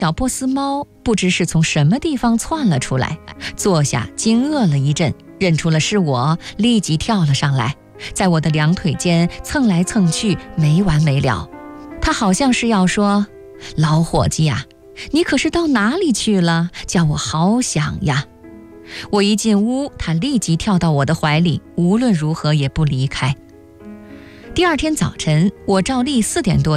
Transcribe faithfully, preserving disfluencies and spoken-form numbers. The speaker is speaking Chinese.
小波斯猫不知是从什么地方窜了出来，坐下惊愕了一阵，认出了是我，立即跳了上来，在我的两腿间蹭来蹭去，没完没了。它好像是要说，老伙计呀，你可是到哪里去了？叫我好想呀。我一进屋，它立即跳到我的怀里，无论如何也不离开。第二天早晨，我照例四点多